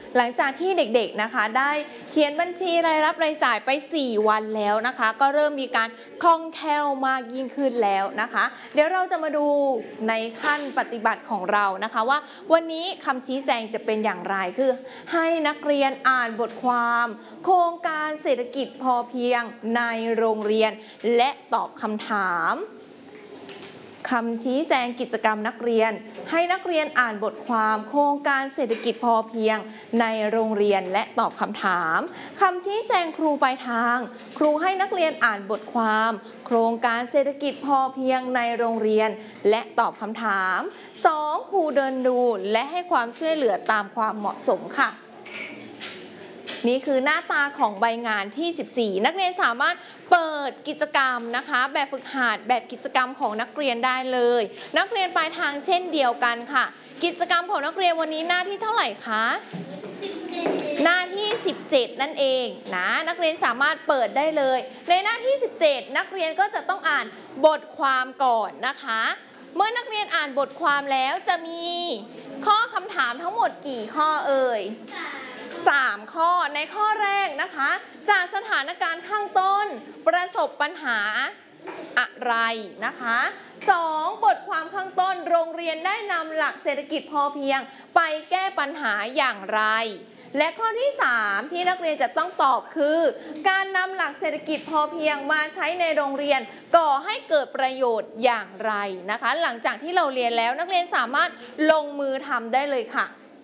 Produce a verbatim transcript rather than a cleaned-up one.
หลังจากที่เด็กๆนะคะได้เขียนบัญชีรายรับรายจ่ายไปสี่วันแล้วนะคะก็เริ่มมีการคล่องแคล่วมากยิ่งขึ้นแล้วนะคะเดี๋ยวเราจะมาดูในขั้นปฏิบัติของเรานะคะว่าวันนี้คำชี้แจงจะเป็นอย่างไรคือให้นักเรียนอ่านบทความโครงการเศรษฐกิจพอเพียงในโรงเรียนและตอบคำถามคำชี้แจงกิจกรรมนักเรียนให้นักเรียนอ่านบทความโครงการเศรษฐกิจพอเพียงในโรงเรียนและตอบคำถามคำชี้แจงครูปลายทางครูให้นักเรียนอ่านบทความโครงการเศรษฐกิจพอเพียงในโรงเรียนและตอบคำถามสองครูเดินดูและให้ความช่วยเหลือตามความเหมาะสมค่ะนี่คือหน้าตาของใบงานที่สิบสี่นักเรียนสามารถเปิดกิจกรรมนะคะแบบฝึกหัดแบบกิจกรรมของนักเรียนได้เลยนักเรียนปลายทางเช่นเดียวกันค่ะกิจกรรมของนักเรียนวันนี้หน้าที่เท่าไหร่คะหน้าที่สิบเจ็ดนั่นเองนะนักเรียนสามารถเปิดได้เลยในหน้าที่สิบเจ็ดนักเรียนก็จะต้องอ่านบทความก่อนนะคะเมื่อนักเรียนอ่านบทความแล้วจะมีข้อคำถามทั้งหมดกี่ข้อเอ่ยสามข้อในข้อแรกนะคะจากสถานการณ์ข้างต้นประสบปัญหาอะไรนะคะสองบทความข้างต้นโรงเรียนได้นำหลักเศรษฐกิจพอเพียงไปแก้ปัญหาอย่างไรและข้อที่สามที่นักเรียนจะต้องตอบคือการนำหลักเศรษฐกิจพอเพียงมาใช้ในโรงเรียนก่อให้เกิดประโยชน์อย่างไรนะคะหลังจากที่เราเรียนแล้วนักเรียนสามารถลงมือทำได้เลยค่ะ